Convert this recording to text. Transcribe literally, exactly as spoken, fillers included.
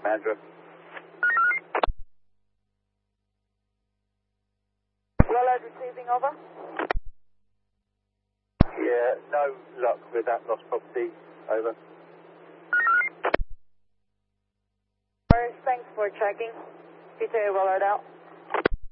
Andrew. Willard receiving, over. Yeah, no luck with that lost property, over. Thanks for checking. P T A Willard out.